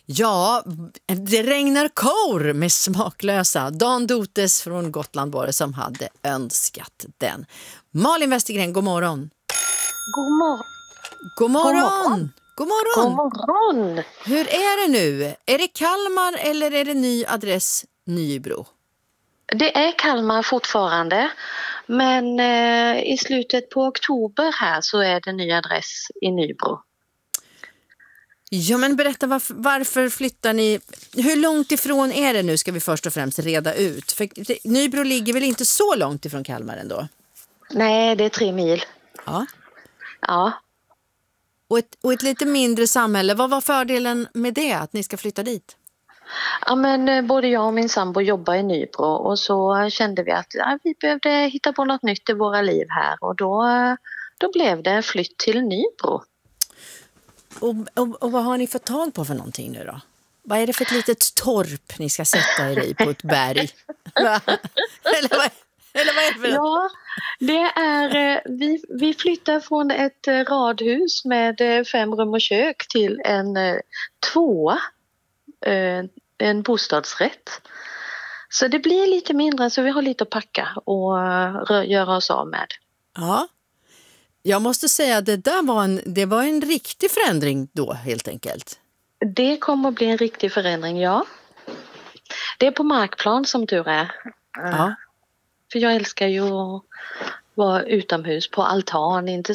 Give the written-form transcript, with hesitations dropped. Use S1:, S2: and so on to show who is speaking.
S1: Ja, det regnar kor med smaklösa. Dan Dotes från Gotland var det som hade önskat den. Malin Westergren, god morgon.
S2: God morgon.
S1: God morgon. God
S2: God
S1: morgon.
S2: morgon.
S1: Hur är det nu? Är det Kalmar eller är det ny adress Nybro?
S2: Det är Kalmar fortfarande, men i slutet på oktober här så är det ny adress i Nybro.
S1: Ja, men berätta varför flyttar ni? Hur långt ifrån är det nu ska vi först och främst reda ut. För Nybro ligger väl inte så långt ifrån Kalmar ändå?
S2: Nej, det är 3 mil.
S1: Ja.
S2: Ja.
S1: Och ett lite mindre samhälle. Vad var fördelen med det, att ni ska flytta dit?
S2: Ja, men både jag och min sambo jobbar i Nybro och så kände vi att vi behövde hitta på något nytt i våra liv här och då blev det flytt till Nybro.
S1: Och vad har ni fått tag på för någonting nu då? Vad är det för ett litet torp ni ska sätta er i på ett berg? Eller vad är det för?
S2: Ja, det är, vi flyttar från ett radhus med 5 rum och kök till en 2, en bostadsrätt. Så det blir lite mindre, så vi har lite att packa och göra oss av med.
S1: Ja, jag måste säga att det var en riktig förändring då helt enkelt.
S2: Det kommer att bli en riktig förändring, ja. Det är på markplan som tur är.
S1: Ja.
S2: För jag älskar ju att vara utomhus på altan, inte